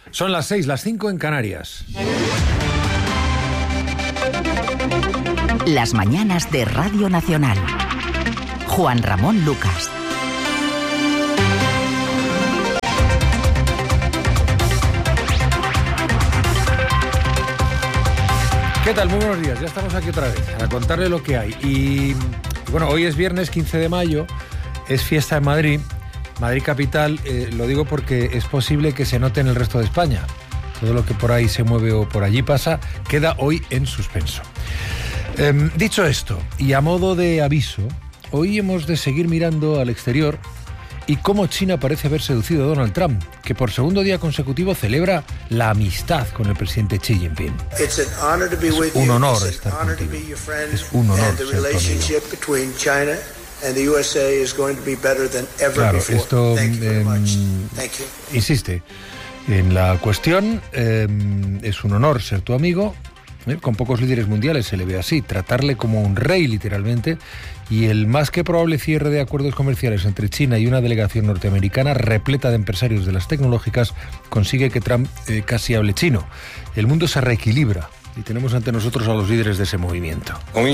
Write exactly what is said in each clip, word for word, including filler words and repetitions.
Son las seis, las cinco en Canarias. Las mañanas de Radio Nacional. Juan Ramón Lucas. ¿Qué tal? Muy buenos días. Ya estamos aquí otra vez para contarle lo que hay. Y bueno, hoy es viernes quince de mayo, es fiesta en Madrid, Madrid capital. Eh, lo digo porque es posible que se note en el resto de España. Todo lo que por ahí se mueve o por allí pasa queda hoy en suspenso. Eh, dicho esto, y a modo de aviso, hoy hemos de seguir mirando al exterior y cómo China parece haber seducido a Donald Trump, que por segundo día consecutivo celebra la amistad con el presidente Xi Jinping. Es un honor estar contigo. Es un honor ser tu amigo. Claro, esto eh, insiste en la cuestión. Eh, es un honor ser tu amigo. Eh, con pocos líderes mundiales se le ve así, tratarle como un rey literalmente, y el más que probable cierre de acuerdos comerciales entre China y una delegación norteamericana repleta de empresarios de las tecnológicas consigue que Trump eh, casi hable chino. El mundo se reequilibra y tenemos ante nosotros a los líderes de ese movimiento.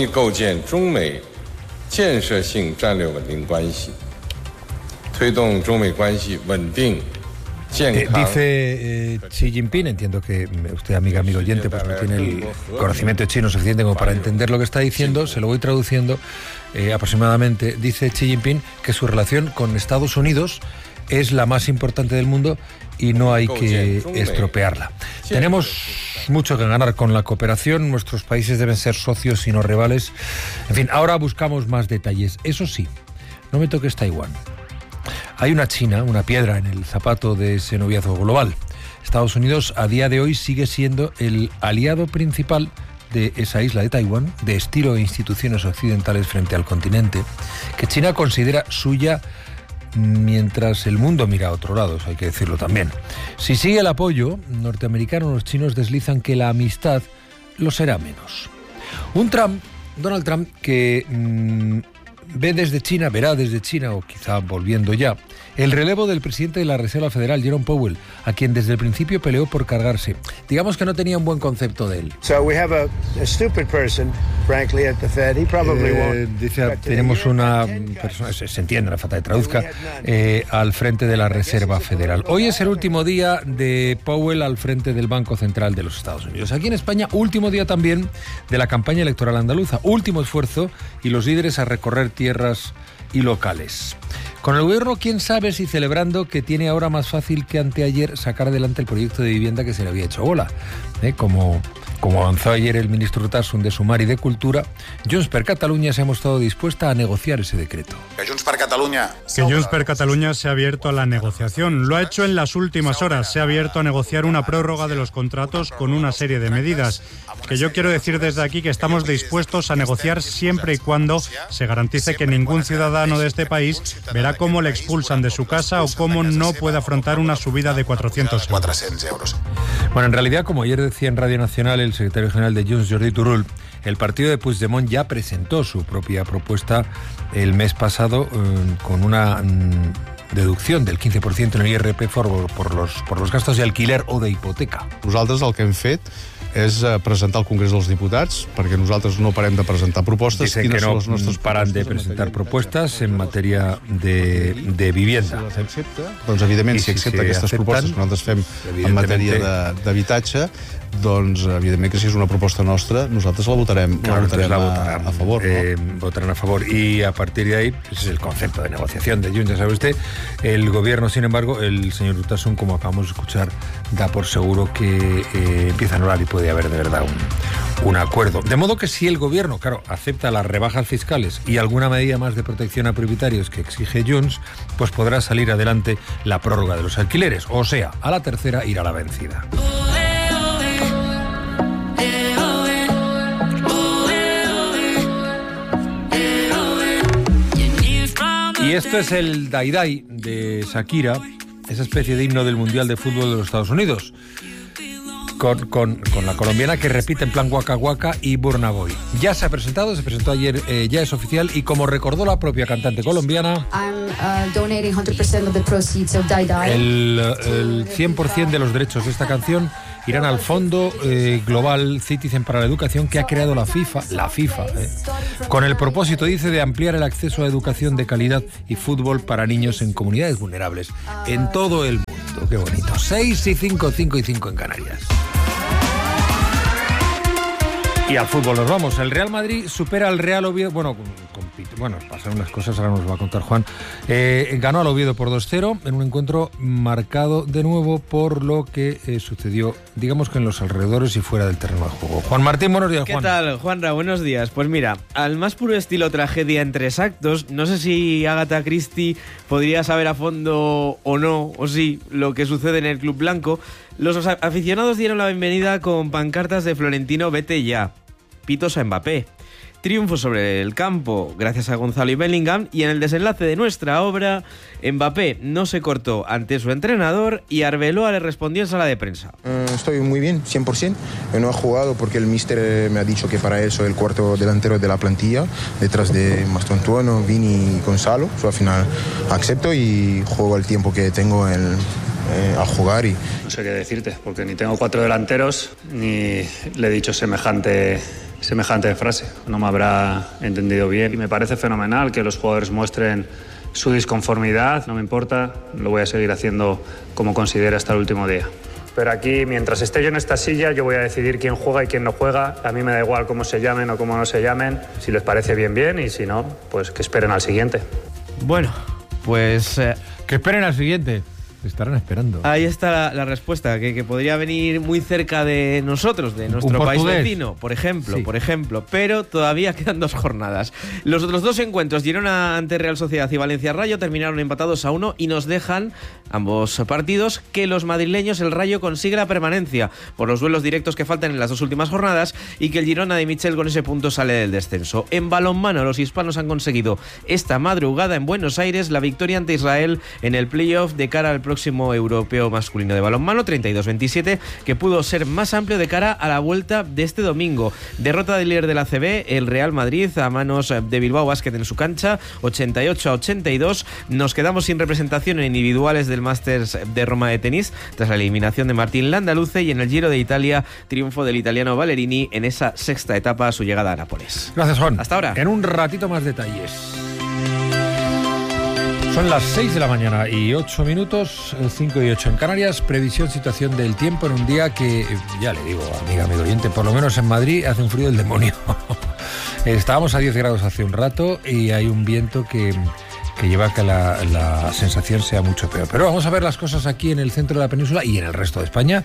Eh, dice eh, Xi Jinping, entiendo que usted, amiga, amigo oyente, pues no tiene el conocimiento chino suficiente como para entender lo que está diciendo, se lo voy traduciendo eh, aproximadamente. Dice Xi Jinping que su relación con Estados Unidos es la más importante del mundo y no hay que estropearla. Tenemos mucho que ganar con la cooperación, nuestros países deben ser socios y no rivales. En fin, ahora buscamos más detalles. Eso sí, no me toques Taiwán. Hay una China, una piedra en el zapato de ese noviazgo global. Estados Unidos a día de hoy sigue siendo el aliado principal de esa isla de Taiwán, de estilo e instituciones occidentales frente al continente, que China considera suya mientras el mundo mira a otro lado, eso hay que decirlo también. Si sigue el apoyo norteamericano, los chinos deslizan que la amistad lo será menos. Un Trump, Donald Trump, que Mmm, ve desde China, verá desde China, o quizá volviendo ya, el relevo del presidente de la Reserva Federal, Jerome Powell, a quien desde el principio peleó por cargarse. Digamos que no tenía un buen concepto de él. So we have a, a stupid person, frankly, at the Fed. He probably eh, won't. Dice, tenemos una persona, se, se entiende, la falta de traduzca, eh, al frente de la Reserva Federal. Hoy es el último día de Powell al frente del Banco Central de los Estados Unidos. Aquí en España, último día también de la campaña electoral andaluza. Último esfuerzo y los líderes a recorrer tierras y locales. Con el gobierno, quién sabe si celebrando que tiene ahora más fácil que anteayer sacar adelante el proyecto de vivienda que se le había hecho bola. ¿Eh? Como, como avanzó ayer el ministro Urtasun de Sumar y de Cultura, Junts per Catalunya se ha mostrado dispuesta a negociar ese decreto. Que Junts per Catalunya... Que Junts per Catalunya se ha abierto a la negociación. Lo ha hecho en las últimas horas. Se ha abierto a negociar una prórroga de los contratos con una serie de medidas. Que yo quiero decir desde aquí que estamos dispuestos a negociar siempre y cuando se garantice que ningún ciudadano de este país verá cómo le expulsan de su casa o cómo no puede afrontar una subida de cuatrocientos euros. Bueno, en realidad, como ayer decía en Radio Nacional el secretario general de Junts, Jordi Turull, el partido de Puigdemont ya presentó su propia propuesta el mes pasado eh, con una mm, deducción del quince por ciento en el I R P por, por, los, por los gastos de alquiler o de hipoteca. Nosaltres el que hem fet és presentar al Congrés dels Diputats, perquè nosaltres no parem de presentar propostes. Dicen que no paran de presentar propuestas en materia de, de vivienda. Si accepta, doncs evidentment, si accepta aquestes propostes que nosaltres fem en matèria d'habitatge, doncs evidentment que si és una proposta nostra, nosaltres la votarem, claro, la votarem la a, votarán, a favor. ¿no? Eh, votarán a favor. Y a partir de ahí, ese es el concepto de negociación de Junts, ya sabe usted. El gobierno, sin embargo, el señor Urtasun, como acabamos de escuchar, da por seguro que eh, empieza a orar y puede haber de verdad un, un acuerdo. De modo que si el gobierno, claro, acepta las rebajas fiscales y alguna medida más de protección a propietarios que exige Junts, pues podrá salir adelante la prórroga de los alquileres. O sea, a la tercera irá la vencida. Y esto es el Dai Dai de Shakira, esa especie de himno del Mundial de Fútbol de los Estados Unidos. con, con, con la colombiana que repite en plan Waka Waka y Burna Boy. Ya se ha presentado, se presentó ayer, eh, ya es oficial, y como recordó la propia cantante colombiana, I'm, uh, donating one hundred percent of the proceeds of Die Die. El, el cien por ciento de los derechos de esta canción irán al Fondo eh, Global Citizen para la Educación que ha creado la FIFA, la FIFA, eh, con el propósito, dice, de ampliar el acceso a educación de calidad y fútbol para niños en comunidades vulnerables en todo el mundo. Qué bonito. seis y cinco, cinco y cinco en Canarias. Y al fútbol nos vamos. El Real Madrid supera al Real Oviedo. Bueno, compite. Bueno, pasan unas cosas, ahora nos va a contar Juan. Eh, ganó al Oviedo por dos cero en un encuentro marcado de nuevo por lo que eh, sucedió, digamos que en los alrededores y fuera del terreno de juego. Juan Martín, buenos días, Juan. ¿Qué tal, Juanra? Buenos días. Pues mira, al más puro estilo tragedia en tres actos, no sé si Agatha Christie podría saber a fondo o no, o sí, lo que sucede en el Club Blanco. Los aficionados dieron la bienvenida con pancartas de Florentino vete ya, pitos a Mbappé. Triunfo sobre el campo gracias a Gonzalo y Bellingham, y en el desenlace de nuestra obra, Mbappé no se cortó ante su entrenador y Arbeloa le respondió en sala de prensa. Uh, estoy muy bien, cien por ciento. Yo no he jugado porque el míster me ha dicho que para él soy el cuarto delantero de la plantilla, detrás de Mastantuono, Vini y Gonzalo. So, al final acepto y juego el tiempo que tengo en... Eh, a jugar y... No sé qué decirte, porque ni tengo cuatro delanteros, ni le he dicho semejante, semejante frase. No me habrá entendido bien. Y me parece fenomenal que los jugadores muestren su disconformidad. No me importa, lo voy a seguir haciendo como considere hasta el último día. Pero aquí, mientras esté yo en esta silla, yo voy a decidir quién juega y quién no juega. A mí me da igual cómo se llamen o cómo no se llamen. Si les parece bien, bien, y si no, pues que esperen al siguiente. Bueno, pues... Eh... Que esperen al siguiente. Estarán esperando. Ahí está la, la respuesta, que, que podría venir muy cerca de nosotros, de nuestro país vecino, por ejemplo, sí. por ejemplo, pero todavía quedan dos jornadas. Los otros dos encuentros, Girona ante Real Sociedad y Valencia Rayo, terminaron empatados a uno y nos dejan ambos partidos que los madrileños, el Rayo, consigue la permanencia por los duelos directos que faltan en las dos últimas jornadas, y que el Girona de Michel con ese punto sale del descenso. En balonmano, los hispanos han conseguido esta madrugada en Buenos Aires la victoria ante Israel en el playoff de cara al próximo europeo masculino de balonmano, treinta y dos veintisiete, que pudo ser más amplio de cara a la vuelta de este domingo. Derrota del líder de la A C B, el Real Madrid, a manos de Bilbao Basket en su cancha, ochenta y ocho a ochenta y dos. Nos quedamos sin representación en individuales del Masters de Roma de tenis, tras la eliminación de Martín Landaluce, y en el Giro de Italia, triunfo del italiano Ballerini en esa sexta etapa a su llegada a Nápoles. Gracias, Juan. Hasta ahora. En un ratito más detalles. Son las seis de la mañana y ocho minutos, cinco y ocho en Canarias. Previsión, situación del tiempo en un día que, ya le digo, amiga, amigo oyente, por lo menos en Madrid hace un frío del demonio. Estábamos a diez grados hace un rato y hay un viento que, que lleva a que la, la sensación sea mucho peor. Pero vamos a ver las cosas aquí en el centro de la península y en el resto de España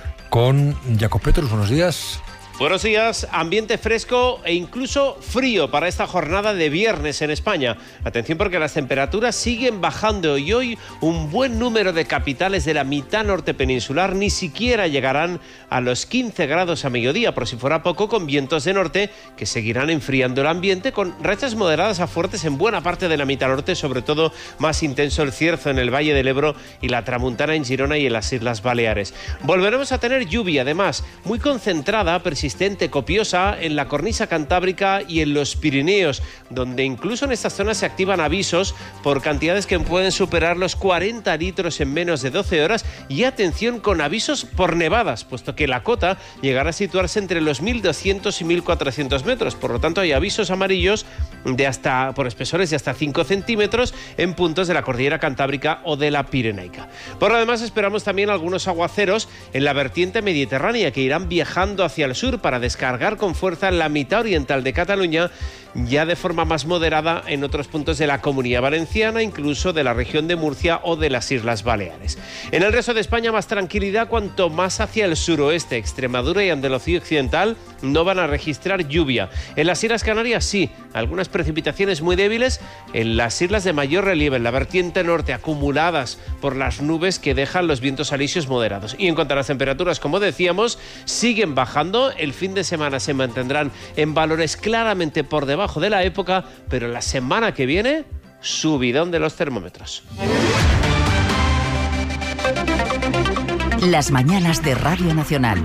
con Jacob Petrus. Buenos días. Buenos días, ambiente fresco e incluso frío para esta jornada de viernes en España. Atención porque las temperaturas siguen bajando y hoy un buen número de capitales de la mitad norte peninsular ni siquiera llegarán a los quince grados a mediodía, por si fuera poco, con vientos de norte que seguirán enfriando el ambiente, con rachas moderadas a fuertes en buena parte de la mitad norte, sobre todo más intenso el cierzo en el Valle del Ebro y la tramuntana en Girona y en las Islas Baleares. Volveremos a tener lluvia, además, muy concentrada, persistente, copiosa en la cornisa cantábrica y en los Pirineos, donde incluso en estas zonas se activan avisos por cantidades que pueden superar los cuarenta litros en menos de doce horas, y atención con avisos por nevadas, puesto que la cota llegará a situarse entre los mil doscientos y mil cuatrocientos metros. Por lo tanto, hay avisos amarillos de hasta por espesores de hasta cinco centímetros en puntos de la cordillera cantábrica o de la pirenaica. Por lo demás, esperamos también algunos aguaceros en la vertiente mediterránea que irán viajando hacia el sur para descargar con fuerza en la mitad oriental de Cataluña, ya de forma más moderada en otros puntos de la Comunidad Valenciana, incluso de la región de Murcia o de las Islas Baleares. En el resto de España, más tranquilidad cuanto más hacia el suroeste. Extremadura y Andalucía Occidental no van a registrar lluvia. En las Islas Canarias sí, algunas precipitaciones muy débiles en las islas de mayor relieve, en la vertiente norte, acumuladas por las nubes que dejan los vientos alisios moderados. Y en cuanto a las temperaturas, como decíamos, siguen bajando. El fin de semana se mantendrán en valores claramente por debajo de la época, pero la semana que viene, subidón de los termómetros. Las mañanas de Radio Nacional.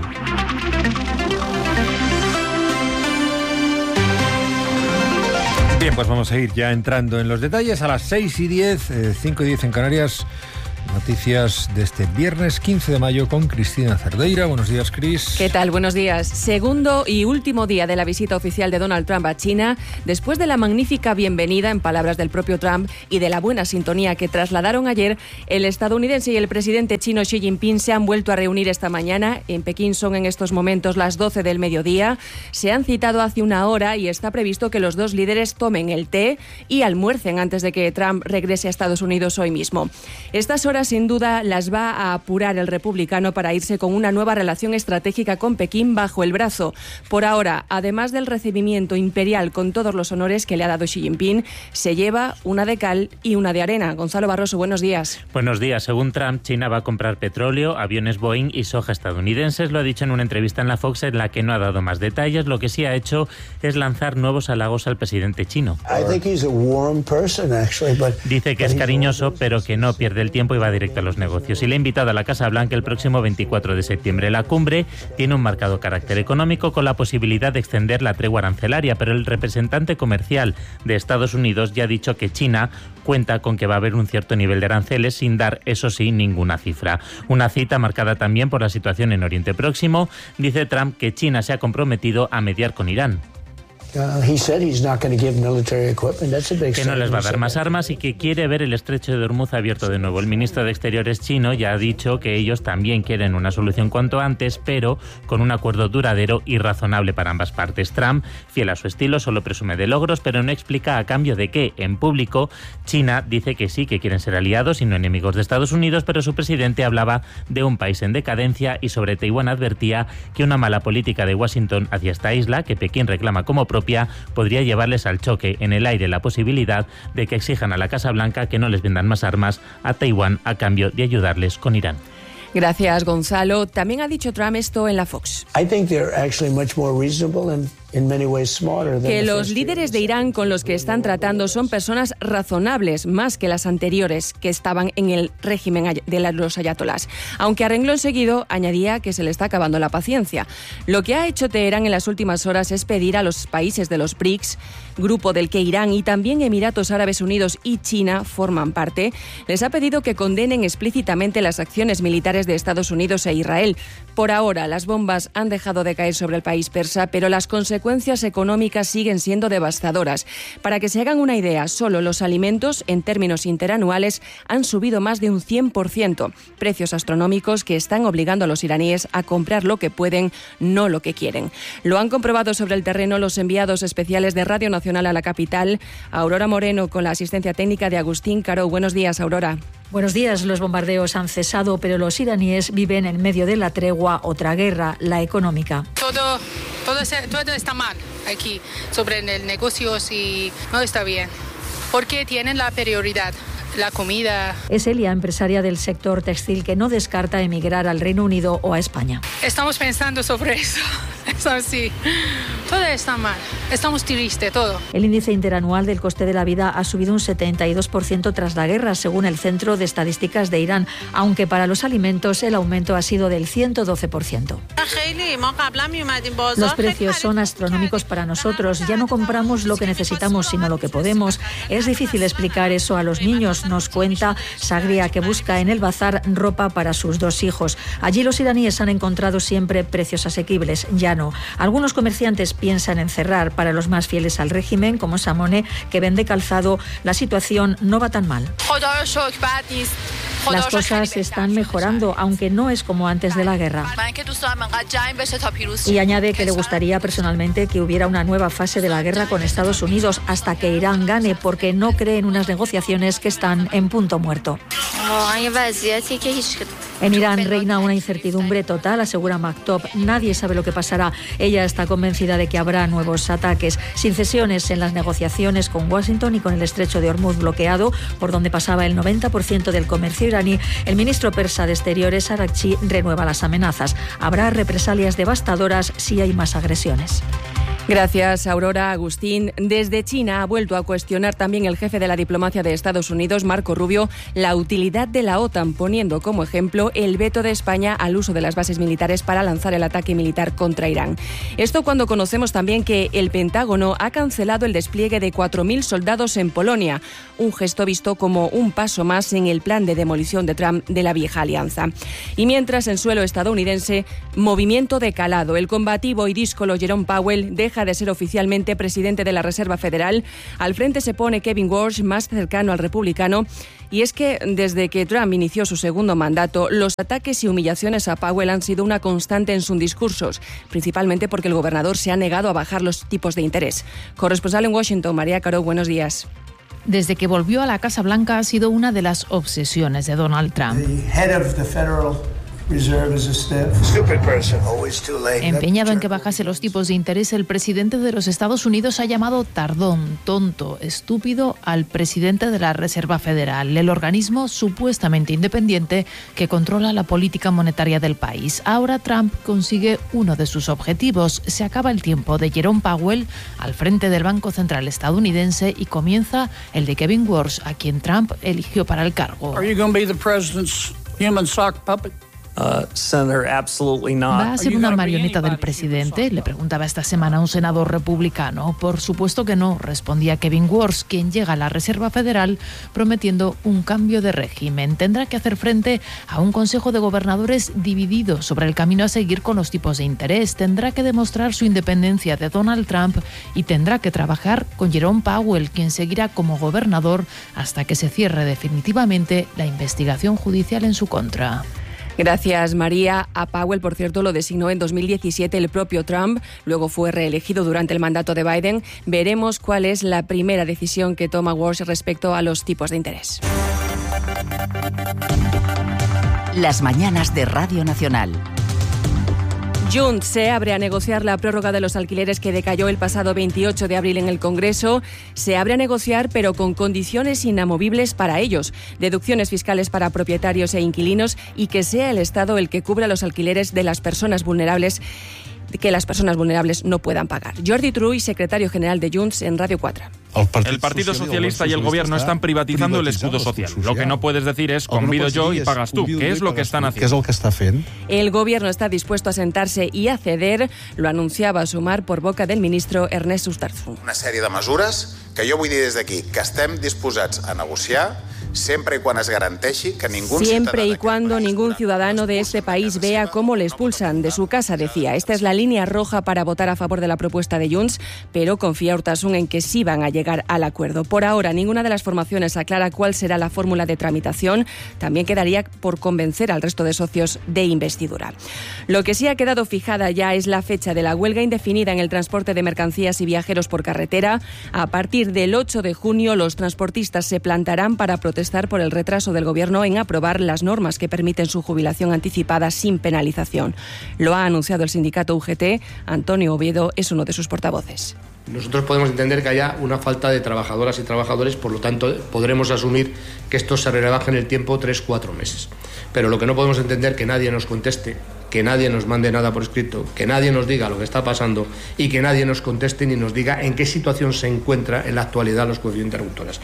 Bien, pues vamos a ir ya entrando en los detalles a las seis y diez, eh, cinco y diez en Canarias. Noticias de este viernes quince de mayo con Cristina Cerdeira. Buenos días, Cris. ¿Qué tal? Buenos días. Segundo y último día de la visita oficial de Donald Trump a China, después de la magnífica bienvenida, en palabras del propio Trump, y de la buena sintonía que trasladaron ayer, el estadounidense y el presidente chino Xi Jinping se han vuelto a reunir esta mañana. En Pekín son en estos momentos las doce del mediodía. Se han citado hace una hora y está previsto que los dos líderes tomen el té y almuercen antes de que Trump regrese a Estados Unidos hoy mismo. Estas horas sin duda las va a apurar el republicano para irse con una nueva relación estratégica con Pekín bajo el brazo. Por ahora, además del recibimiento imperial con todos los honores que le ha dado Xi Jinping, se lleva una de cal y una de arena. Gonzalo Barroso, buenos días. Buenos días. Según Trump, China va a comprar petróleo, aviones Boeing y soja estadounidenses. Lo ha dicho en una entrevista en la Fox en la que no ha dado más detalles. Lo que sí ha hecho es lanzar nuevos halagos al presidente chino. Dice que es cariñoso, pero que no pierde el tiempo y va directo a los negocios. Y le ha invitado a la Casa Blanca el próximo veinticuatro de septiembre. La cumbre tiene un marcado carácter económico con la posibilidad de extender la tregua arancelaria, pero el representante comercial de Estados Unidos ya ha dicho que China cuenta con que va a haber un cierto nivel de aranceles sin dar, eso sí, ninguna cifra. Una cita marcada también por la situación en Oriente Próximo. Dice Trump que China se ha comprometido a mediar con Irán. Que no les va a dar más armas y que quiere ver el estrecho de Hormuz abierto de nuevo. El ministro de Exteriores chino ya ha dicho que ellos también quieren una solución cuanto antes, pero con un acuerdo duradero y razonable para ambas partes. Trump, fiel a su estilo, solo presume de logros, pero no explica a cambio de qué. En público, China dice que sí, que quieren ser aliados y no enemigos de Estados Unidos, pero su presidente hablaba de un país en decadencia y sobre Taiwán advertía que una mala política de Washington hacia esta isla, que Pekín reclama como propia, podría llevarles al choque. En el aire la posibilidad de que exijan a la Casa Blanca que no les vendan más armas a Taiwán a cambio de ayudarles con Irán. Gracias, Gonzalo. También ha dicho Trump esto en la Fox. Que los líderes de Irán con los que están tratando son personas razonables, más que las anteriores que estaban en el régimen de los ayatolás. Aunque a renglón seguido añadía que se le está acabando la paciencia. Lo que ha hecho Teherán en las últimas horas es pedir a los países de los B R I C S, grupo del que Irán y también Emiratos Árabes Unidos y China forman parte, les ha pedido que condenen explícitamente las acciones militares de Estados Unidos e Israel. Por ahora, las bombas han dejado de caer sobre el país persa, pero las consecuencias consecuencias económicas siguen siendo devastadoras. Para que se hagan una idea, solo los alimentos, en términos interanuales, han subido más de un cien por ciento. Precios astronómicos que están obligando a los iraníes a comprar lo que pueden, no lo que quieren. Lo han comprobado sobre el terreno los enviados especiales de Radio Nacional a la capital, Aurora Moreno, con la asistencia técnica de Agustín Caro. Buenos días, Aurora. Buenos días. Los bombardeos han cesado, pero los iraníes viven en medio de la tregua, otra guerra, la económica. Todo, todo, todo está mal aquí, sobre el negocio, y no está bien, porque tienen la prioridad. La comida. Es Elia, empresaria del sector textil, que no descarta emigrar al Reino Unido o a España. Estamos pensando sobre eso. Eso sí. Todo está mal. Estamos tristes, todo. El índice interanual del coste de la vida ha subido un setenta y dos por ciento tras la guerra, según el Centro de Estadísticas de Irán, aunque para los alimentos el aumento ha sido del ciento doce por ciento. Los precios son astronómicos para nosotros. Ya no compramos lo que necesitamos, sino lo que podemos. Es difícil explicar eso a los niños, nos cuenta Sagria, que busca en el bazar ropa para sus dos hijos. Allí los iraníes han encontrado siempre precios asequibles, ya no. Algunos comerciantes piensan en cerrar. Para los más fieles al régimen, como Samone, que vende calzado, la situación no va tan mal. Las cosas están mejorando, aunque no es como antes de la guerra. Y añade que le gustaría personalmente que hubiera una nueva fase de la guerra con Estados Unidos hasta que Irán gane, porque no cree en unas negociaciones que están en punto muerto. En Irán reina una incertidumbre total, asegura Maktub. Nadie sabe lo que pasará. Ella está convencida de que habrá nuevos ataques, sin cesiones en las negociaciones con Washington y con el estrecho de Hormuz bloqueado, por donde pasaba el noventa por ciento del comercio iraní. El ministro persa de Exteriores, Araghchi, renueva las amenazas. Habrá represalias devastadoras si hay más agresiones. Gracias, Aurora. Agustín. Desde China ha vuelto a cuestionar también el jefe de la diplomacia de Estados Unidos, Marco Rubio, la utilidad de la OTAN, poniendo como ejemplo el veto de España al uso de las bases militares para lanzar el ataque militar contra Irán. Esto cuando conocemos también que el Pentágono ha cancelado el despliegue de cuatro mil soldados en Polonia, un gesto visto como un paso más en el plan de demolición de Trump de la vieja alianza. Y mientras en suelo estadounidense, movimiento de calado. El combativo y díscolo Jerome Powell deja de ser oficialmente presidente de la Reserva Federal. Al frente se pone Kevin Warsh, más cercano al republicano. Y es que desde que Trump inició su segundo mandato, los ataques y humillaciones a Powell han sido una constante en sus discursos, principalmente porque el gobernador se ha negado a bajar los tipos de interés. Corresponsal en Washington, María Caro, buenos días. Desde que volvió a la Casa Blanca ha sido una de las obsesiones de Donald Trump. Empeñado en que bajase los tipos de interés, el presidente de los Estados Unidos ha llamado tardón, tonto, estúpido al presidente de la Reserva Federal, el organismo supuestamente independiente que controla la política monetaria del país. Ahora Trump consigue uno de sus objetivos. Se acaba el tiempo de Jerome Powell al frente del Banco Central estadounidense y comienza el de Kevin Warsh, a quien Trump eligió para el cargo. Are you going to be the president's human sock puppet? ¿Va a ser una marioneta del presidente?, le preguntaba esta semana un senador republicano. Por supuesto que no, respondía Kevin Warsh, quien llega a la Reserva Federal prometiendo un cambio de régimen. Tendrá que hacer frente a un consejo de gobernadores dividido sobre el camino a seguir con los tipos de interés. Tendrá que demostrar su independencia de Donald Trump y tendrá que trabajar con Jerome Powell, quien seguirá como gobernador hasta que se cierre definitivamente la investigación judicial en su contra. Gracias, María. A Powell, por cierto, lo designó en dos mil diecisiete el propio Trump, luego fue reelegido durante el mandato de Biden. Veremos cuál es la primera decisión que toma Warsh respecto a los tipos de interés. Las mañanas de Radio Nacional. Junts se abre a negociar la prórroga de los alquileres que decayó el pasado veintiocho de abril en el Congreso. Se abre a negociar, pero con condiciones inamovibles para ellos. Deducciones fiscales para propietarios e inquilinos y que sea el Estado el que cubra los alquileres de las personas vulnerables que las personas vulnerables no puedan pagar. Jordi Turull, secretario general de Junts, en Radio cuatro. El Partido Socialista y el Gobierno están privatizando el escudo social. Lo que no puedes decir es convido yo y pagas tú. ¿Qué es lo que están haciendo? ¿Qué es lo que está haciendo? El Gobierno está dispuesto a sentarse y a ceder. Lo anunciaba Sumar por boca del ministro Ernest Ustarzú. Una sèrie de mesures que jo vull dir des d'aquí que estem disposats a negociar siempre y cuando es garanteixi que ningún Siempre y cuando ningún ciudadano de este país vea cómo le expulsan de su casa, decía. Esta es la línea roja para votar a favor de la propuesta de Junts, pero confía Urtasun en que sí van a llegar al acuerdo. Por ahora, ninguna de las formaciones aclara cuál será la fórmula de tramitación. También quedaría por convencer al resto de socios de investidura. Lo que sí ha quedado fijada ya es la fecha de la huelga indefinida en el transporte de mercancías y viajeros por carretera. A partir del ocho de junio, los transportistas se plantarán para protestar por el retraso del Gobierno en aprobar las normas que permiten su jubilación anticipada sin penalización. Lo ha anunciado el sindicato U G T. Antonio Oviedo es uno de sus portavoces. Nosotros podemos entender que haya una falta de trabajadoras y trabajadores, por lo tanto podremos asumir que esto se rebaje en el tiempo tres, cuatro meses. Pero lo que no podemos entender es que nadie nos conteste, que nadie nos mande nada por escrito, que nadie nos diga lo que está pasando y que nadie nos conteste ni nos diga en qué situación se encuentra en la actualidad los coeficientes interruptores.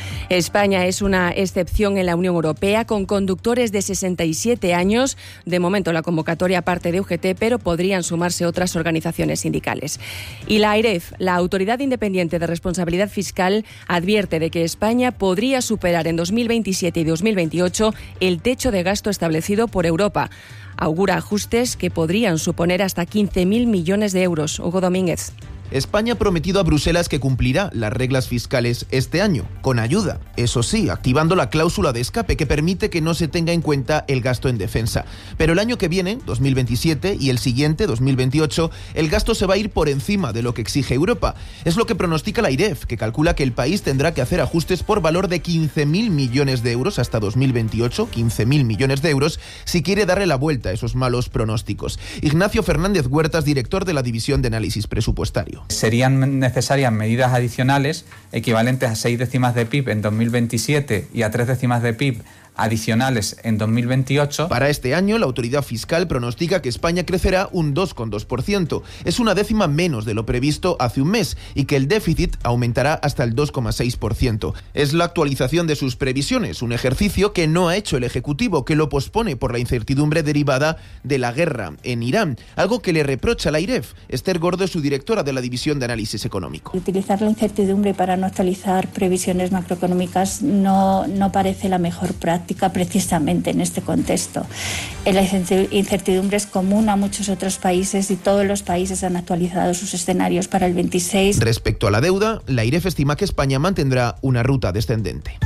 España es una excepción en la Unión Europea con conductores de sesenta y siete años. De momento la convocatoria parte de U G T, pero podrían sumarse otras organizaciones sindicales. Y la AIREF, la Autoridad Independiente de Responsabilidad Fiscal, advierte de que España podría superar en dos mil veintisiete y dos mil veintiocho el techo de gasto establecido por Europa. Augura ajustes que podrían suponer hasta quince mil millones de euros. Hugo Domínguez. España ha prometido a Bruselas que cumplirá las reglas fiscales este año, con ayuda, eso sí, activando la cláusula de escape que permite que no se tenga en cuenta el gasto en defensa. Pero el año que viene, dos mil veintisiete, y el siguiente, dos mil veintiocho, el gasto se va a ir por encima de lo que exige Europa. Es lo que pronostica la AIREF, que calcula que el país tendrá que hacer ajustes por valor de quince mil millones de euros hasta dos mil veintiocho, quince mil millones de euros, si quiere darle la vuelta a esos malos pronósticos. Ignacio Fernández Huertas, director de la División de Análisis Presupuestario. Serían necesarias medidas adicionales equivalentes a seis décimas de P I B en dos mil veintisiete y a tres décimas de P I B adicionales en dos mil veintiocho. Para este año, la autoridad fiscal pronostica que España crecerá un dos coma dos por ciento. Es una décima menos de lo previsto hace un mes y que el déficit aumentará hasta el dos coma seis por ciento. Es la actualización de sus previsiones, un ejercicio que no ha hecho el Ejecutivo, que lo pospone por la incertidumbre derivada de la guerra en Irán, algo que le reprocha la AIREF. Esther Gordo es su directora de la División de Análisis Económico. Utilizar la incertidumbre para no actualizar previsiones macroeconómicas no, no parece la mejor práctica precisamente en este contexto. La incertidumbre es común a muchos otros países y todos los países han actualizado sus escenarios para el veintiséis. Respecto a la deuda, la AIREF estima que España mantendrá una ruta descendente.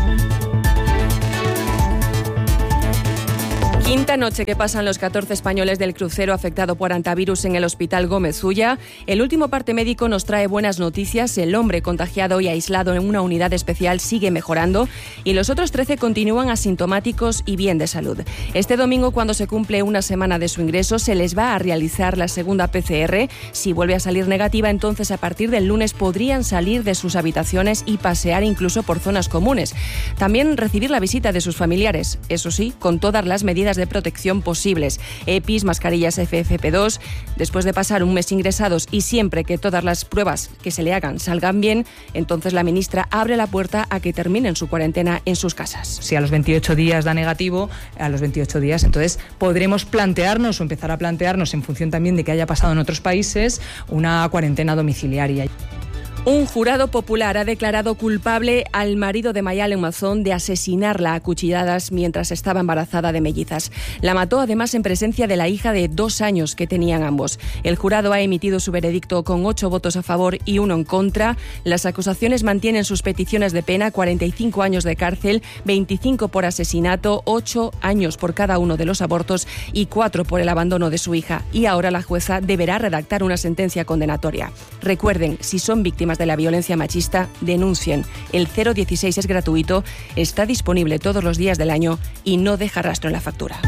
Quinta noche que pasan los catorce españoles del crucero afectado por hantavirus en el Hospital Gómez Ulla. El último parte médico nos trae buenas noticias. El hombre contagiado y aislado en una unidad especial sigue mejorando y los otros trece continúan asintomáticos y bien de salud. Este domingo, cuando se cumple una semana de su ingreso, se les va a realizar la segunda P C R. Si vuelve a salir negativa, entonces a partir del lunes podrían salir de sus habitaciones y pasear incluso por zonas comunes. También recibir la visita de sus familiares, eso sí, con todas las medidas de protección posibles, E P I s, mascarillas F F P dos. Después de pasar un mes ingresados y siempre que todas las pruebas que se le hagan salgan bien, entonces la ministra abre la puerta a que terminen su cuarentena en sus casas. Si a los veintiocho días da negativo, a los veintiocho días entonces podremos plantearnos o empezar a plantearnos, en función también de que haya pasado en otros países, una cuarentena domiciliaria. Un jurado popular ha declarado culpable al marido de Mayalen Mazón de asesinarla a cuchilladas mientras estaba embarazada de mellizas. La mató además en presencia de la hija de dos años que tenían ambos. El jurado ha emitido su veredicto con ocho votos a favor y uno en contra. Las acusaciones mantienen sus peticiones de pena: cuarenta y cinco años de cárcel, veinticinco por asesinato, ocho años por cada uno de los abortos y cuatro por el abandono de su hija. Y ahora la jueza deberá redactar una sentencia condenatoria. Recuerden, si son víctimas de la violencia machista, denuncien. El cero dieciséis es gratuito, está disponible todos los días del año y no deja rastro en la factura.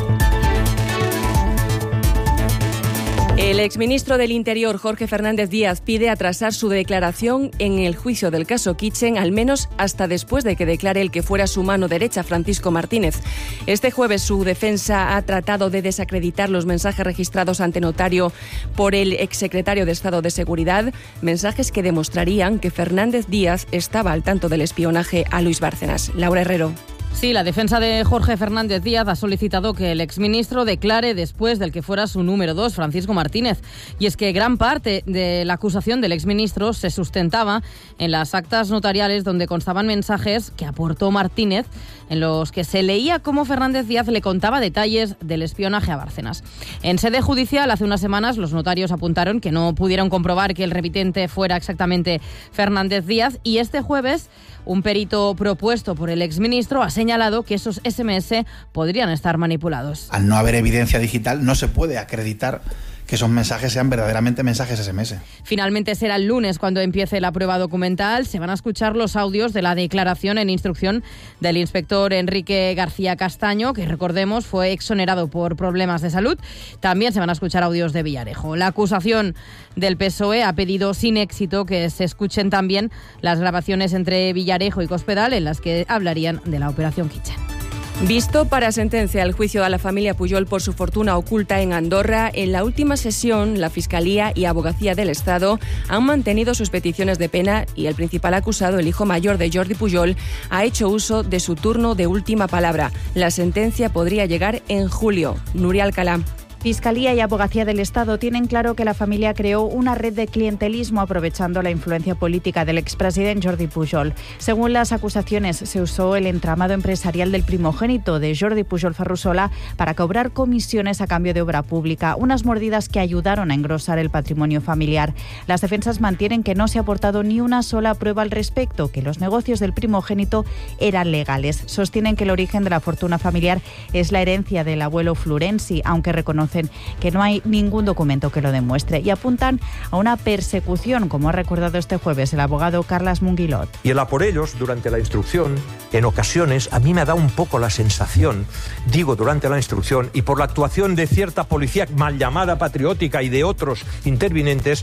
El exministro del Interior, Jorge Fernández Díaz, pide atrasar su declaración en el juicio del caso Kitchen, al menos hasta después de que declare el que fuera su mano derecha, Francisco Martínez. Este jueves su defensa ha tratado de desacreditar los mensajes registrados ante notario por el exsecretario de Estado de Seguridad, mensajes que demostrarían que Fernández Díaz estaba al tanto del espionaje a Luis Bárcenas. Laura Herrero. Sí, la defensa de Jorge Fernández Díaz ha solicitado que el exministro declare después del que fuera su número dos, Francisco Martínez. Y es que gran parte de la acusación del exministro se sustentaba en las actas notariales donde constaban mensajes que aportó Martínez, en los que se leía cómo Fernández Díaz le contaba detalles del espionaje a Bárcenas. En sede judicial, hace unas semanas, los notarios apuntaron que no pudieron comprobar que el remitente fuera exactamente Fernández Díaz, y este jueves un perito propuesto por el exministro ha señalado que esos ese eme ese podrían estar manipulados. Al no haber evidencia digital, no se puede acreditar que esos mensajes sean verdaderamente mensajes ese eme ese. Finalmente será el lunes cuando empiece la prueba documental. Se van a escuchar los audios de la declaración en instrucción del inspector Enrique García Castaño, que recordemos fue exonerado por problemas de salud. También se van a escuchar audios de Villarejo. La acusación del P S O E ha pedido sin éxito que se escuchen también las grabaciones entre Villarejo y Cospedal, en las que hablarían de la operación Kitchen. Visto para sentencia el juicio a la familia Pujol por su fortuna oculta en Andorra, en la última sesión la Fiscalía y Abogacía del Estado han mantenido sus peticiones de pena y el principal acusado, el hijo mayor de Jordi Pujol, ha hecho uso de su turno de última palabra. La sentencia podría llegar en julio. Nuria Alcalá. Fiscalía y Abogacía del Estado tienen claro que la familia creó una red de clientelismo aprovechando la influencia política del expresidente Jordi Pujol. Según las acusaciones, se usó el entramado empresarial del primogénito de Jordi Pujol Ferrusola para cobrar comisiones a cambio de obra pública, unas mordidas que ayudaron a engrosar el patrimonio familiar. Las defensas mantienen que no se ha aportado ni una sola prueba al respecto, que los negocios del primogénito eran legales. Sostienen que el origen de la fortuna familiar es la herencia del abuelo Florenzi, aunque reconocen que no hay ningún documento que lo demuestre, y apuntan a una persecución, como ha recordado este jueves el abogado Carles Munguilot. Y el a por ellos, durante la instrucción, en ocasiones a mí me da un poco la sensación, digo durante la instrucción, y por la actuación de cierta policía mal llamada patriótica y de otros intervinientes, que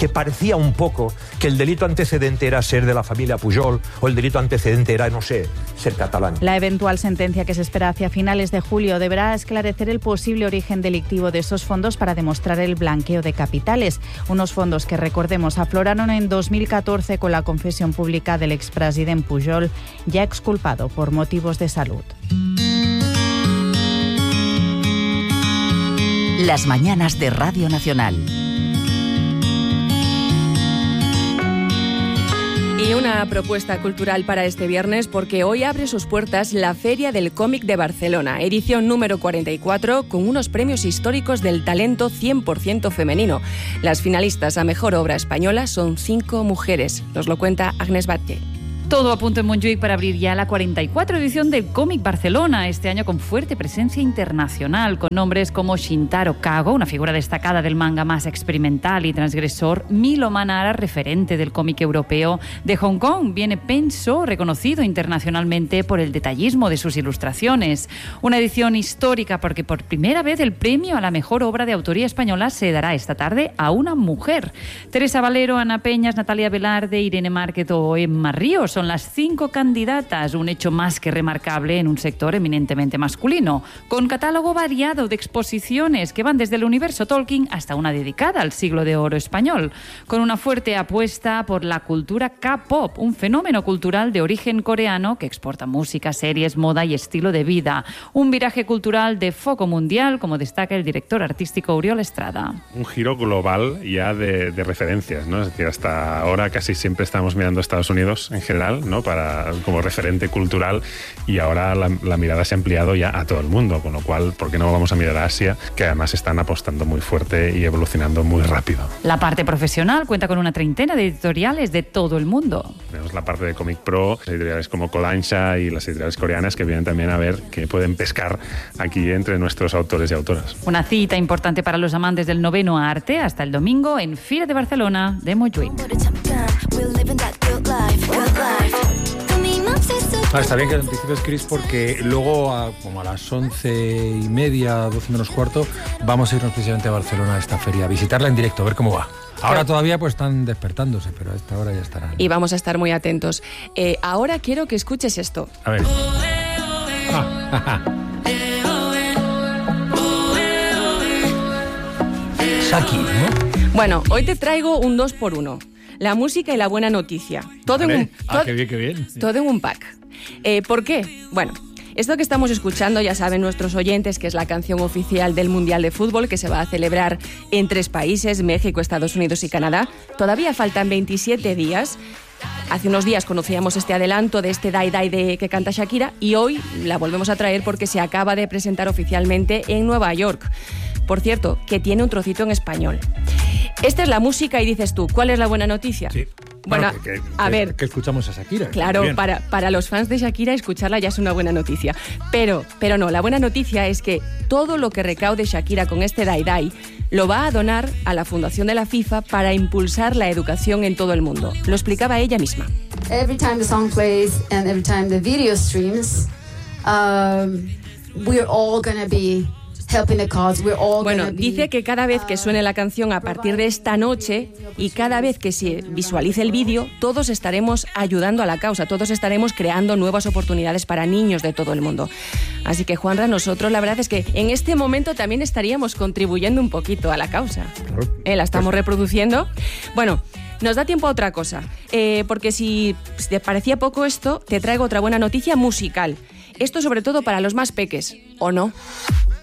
que parecía un poco que el delito antecedente era ser de la familia Pujol o el delito antecedente era, no sé, ser catalán. La eventual sentencia que se espera hacia finales de julio deberá esclarecer el posible origen delictivo de esos fondos para demostrar el blanqueo de capitales. Unos fondos que, recordemos, afloraron en dos mil catorce con la confesión pública del expresidente Pujol, ya exculpado por motivos de salud. Las mañanas de Radio Nacional. Y una propuesta cultural para este viernes, porque hoy abre sus puertas la Feria del Cómic de Barcelona, edición número cuarenta y cuatro, con unos premios históricos del talento cien por ciento femenino. Las finalistas a Mejor Obra Española son cinco mujeres. Nos lo cuenta Agnes Batlle. Todo a punto en Montjuïc para abrir ya la cuarenta y cuatro edición del Cómic Barcelona, este año con fuerte presencia internacional, con nombres como Shintaro Kago, una figura destacada del manga más experimental y transgresor, Milo Manara, referente del cómic europeo. De Hong Kong viene Pen So, reconocido internacionalmente por el detallismo de sus ilustraciones. Una edición histórica porque por primera vez el premio a la mejor obra de autoría española se dará esta tarde a una mujer. Teresa Valero, Ana Peñas, Natalia Velarde, Irene Márquez o Emma Ríos son las cinco candidatas, un hecho más que remarcable en un sector eminentemente masculino, con catálogo variado de exposiciones que van desde el universo Tolkien hasta una dedicada al siglo de oro español, con una fuerte apuesta por la cultura K-pop, un fenómeno cultural de origen coreano que exporta música, series, moda y estilo de vida, un viraje cultural de foco mundial, como destaca el director artístico Oriol Estrada. Un giro global ya de, de referencias, ¿no? Es decir, hasta ahora casi siempre estamos mirando a Estados Unidos en general, ¿no? Para, como referente cultural, y ahora la, la mirada se ha ampliado ya a todo el mundo, con lo cual, ¿por qué no vamos a mirar a Asia, que además están apostando muy fuerte y evolucionando muy rápido? La parte profesional cuenta con una treintena de editoriales de todo el mundo. Tenemos la parte de Comic Pro, editoriales como Kodansha y las editoriales coreanas que vienen también a ver qué pueden pescar aquí entre nuestros autores y autoras. Una cita importante para los amantes del noveno arte hasta el domingo en Fira de Barcelona de Montjuïc. Ah, está bien que anticipes, Chris, porque luego, a, como a las once y media, doce menos cuarto, vamos a irnos precisamente a Barcelona a esta feria, a visitarla en directo, a ver cómo va. Ahora claro. Todavía pues están despertándose, pero a esta hora ya estarán. Y vamos a estar muy atentos. Eh, ahora quiero que escuches esto. A ver. Shaki, ¿no? Bueno, hoy te traigo un dos por uno. La música y la buena noticia. Todo, vale. en, un, ah, todo, qué bien, qué bien. todo en un pack. Eh, ¿Por qué? Bueno, esto que estamos escuchando, ya saben nuestros oyentes, que es la canción oficial del Mundial de Fútbol, que se va a celebrar en tres países, México, Estados Unidos y Canadá. Todavía faltan veintisiete días. Hace unos días conocíamos este adelanto de este Die Die de que canta Shakira, y hoy la volvemos a traer porque se acaba de presentar oficialmente en Nueva York. Por cierto, que tiene un trocito en español. Esta es la música y dices tú, ¿cuál es la buena noticia? Sí. Bueno, bueno que, que, a que, ver... Que escuchamos a Shakira. Claro, para, para los fans de Shakira escucharla ya es una buena noticia. Pero, pero no, la buena noticia es que todo lo que recaude Shakira con este Die Die lo va a donar a la Fundación de la FIFA para impulsar la educación en todo el mundo. Lo explicaba ella misma. Every time the song plays and every time the video streams, um, we're all gonna be... Bueno, dice que cada vez que suene la canción a partir de esta noche y cada vez que se visualice el vídeo, todos estaremos ayudando a la causa, todos estaremos creando nuevas oportunidades para niños de todo el mundo. Así que, Juanra, nosotros la verdad es que en este momento también estaríamos contribuyendo un poquito a la causa. ¿Eh? La estamos reproduciendo. Bueno, nos da tiempo a otra cosa, eh, porque si te parecía poco esto, te traigo otra buena noticia musical. Esto sobre todo para los más peques, ¿o no?